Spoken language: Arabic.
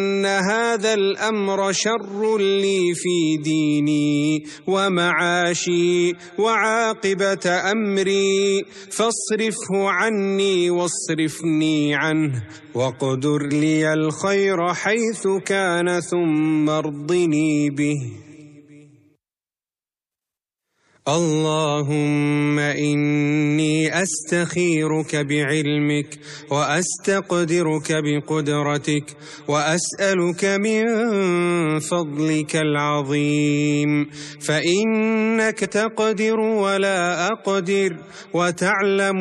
إن هذا الأمر شر لي في ديني ومعاشي وعاقبة أمري، فاصرفه عني واصرفني عنه، واقدر لي الخير حيث كان ثم ارضني به. اللهم إني أستخيرك بعلمك وأستقدرك بقدرتك، وأسألك من فضلك العظيم، فإنك تقدر ولا أقدر، وتعلم